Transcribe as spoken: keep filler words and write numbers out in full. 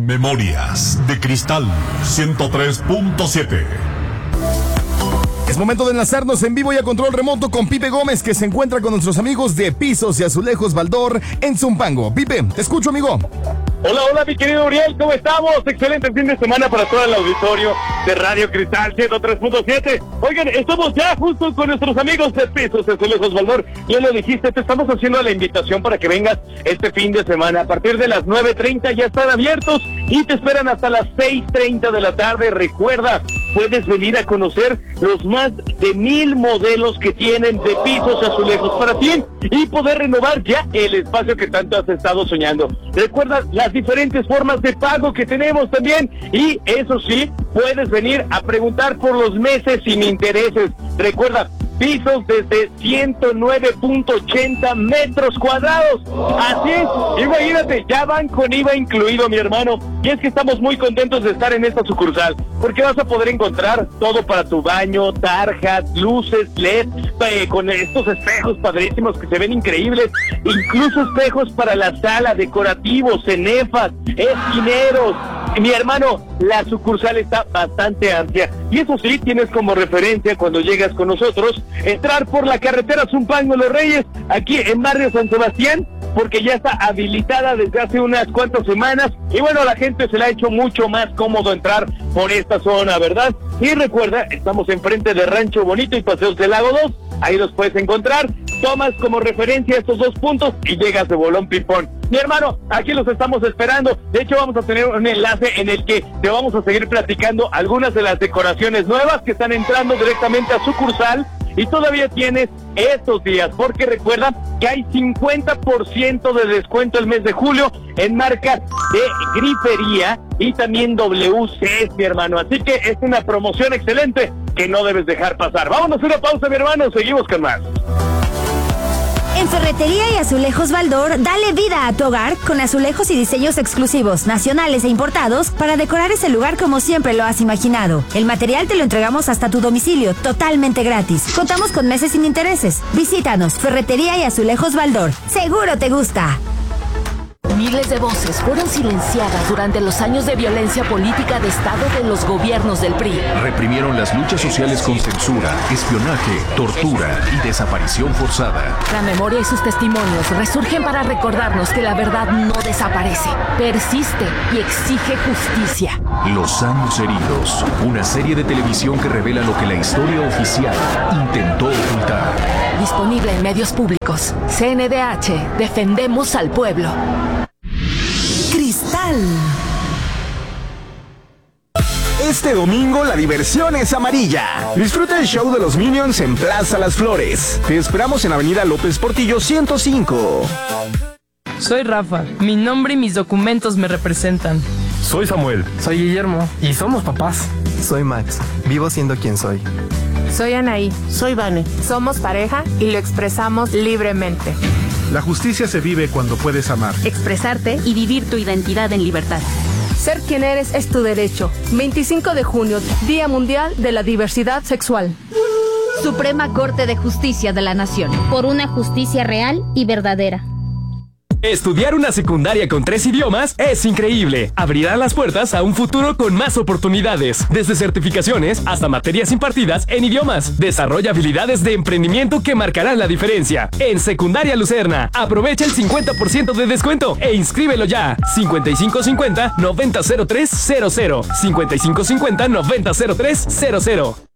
Memorias de Cristal ciento tres punto siete. Es momento de enlazarnos en vivo y a control remoto con Pipe Gómez, que se encuentra con nuestros amigos de Pisos y Azulejos Baldor en Zumpango. Pipe, te escucho, amigo. Hola, hola, mi querido Uriel, ¿cómo estamos? Excelente fin de semana para todo el auditorio de Radio Cristal ciento tres punto siete. Oigan, estamos ya justo con nuestros amigos de Pisos y Azulejos Baldor. Ya lo dijiste, te estamos haciendo la invitación para que vengas este fin de semana. A partir de las nueve treinta ya están abiertos y te esperan hasta las seis treinta de la tarde. Recuerda, puedes venir a conocer los más de mil modelos que tienen de pisos y azulejos para ti y poder renovar ya el espacio que tanto has estado soñando. Recuerda las diferentes formas de pago que tenemos también y eso sí, puedes venir a preguntar por los meses sin intereses. Recuerda, pisos desde ciento nueve punto ochenta metros cuadrados. Así es, imagínate, ya van con I V A incluido, mi hermano. Y es que estamos muy contentos de estar en esta sucursal, porque vas a poder encontrar todo para tu baño, tarjas, luces, L E D, eh, con estos espejos padrísimos que se ven increíbles, incluso espejos para la sala, decorativos, cenefas, esquineros. Mi hermano, la sucursal está bastante amplia y eso sí, tienes como referencia cuando llegas con nosotros entrar por la carretera Zumpango Los Reyes, aquí en barrio San Sebastián, porque ya está habilitada desde hace unas cuantas semanas y bueno, a la gente se le ha hecho mucho más cómodo entrar por esta zona, ¿verdad? Y recuerda, estamos enfrente de Rancho Bonito y Paseos del Lago dos, ahí los puedes encontrar, tomas como referencia estos dos puntos y llegas de bolón pipón. Mi hermano, aquí los estamos esperando. De hecho, vamos a tener un enlace en el que te vamos a seguir platicando algunas de las decoraciones nuevas que están entrando directamente a sucursal. Y todavía tienes estos días, porque recuerda que hay cincuenta por ciento de descuento el mes de julio en marcas de grifería y también W C, mi hermano. Así que es una promoción excelente que no debes dejar pasar. Vámonos a una pausa, mi hermano. Seguimos con más. En Ferretería y Azulejos Baldor, dale vida a tu hogar con azulejos y diseños exclusivos, nacionales e importados, para decorar ese lugar como siempre lo has imaginado. El material te lo entregamos hasta tu domicilio, totalmente gratis. Contamos con meses sin intereses. Visítanos, Ferretería y Azulejos Baldor. ¡Seguro te gusta! Miles de voces fueron silenciadas durante los años de violencia política de Estado de los gobiernos del P R I. Reprimieron las luchas sociales con censura, espionaje, tortura y desaparición forzada. La memoria y sus testimonios resurgen para recordarnos que la verdad no desaparece, persiste y exige justicia. Los años heridos, una serie de televisión que revela lo que la historia oficial intentó ocultar. Disponible en medios públicos. C N D H, defendemos al pueblo. Cristal. Este domingo la diversión es amarilla. Disfruta el show de los Minions en Plaza Las Flores. Te esperamos en Avenida López Portillo ciento cinco. Soy Rafa. Mi nombre y mis documentos me representan. Soy Samuel. Soy Guillermo. Y somos papás. Soy Max. Vivo siendo quien soy. Soy Anaí. Soy Vane. Somos pareja y lo expresamos libremente. La justicia se vive cuando puedes amar, expresarte y vivir tu identidad en libertad. Ser quien eres es tu derecho. veinticinco de junio, Día Mundial de la Diversidad Sexual. Suprema Corte de Justicia de la Nación. Por una justicia real y verdadera. Estudiar una secundaria con tres idiomas es increíble. Abrirá las puertas a un futuro con más oportunidades, desde certificaciones hasta materias impartidas en idiomas. Desarrolla habilidades de emprendimiento que marcarán la diferencia. En Secundaria Lucerna, aprovecha el cincuenta por ciento de descuento e inscríbelo ya. cincuenta y cinco cincuenta, noventa cero tres cero cero. cincuenta y cinco cincuenta, noventa cero tres cero cero.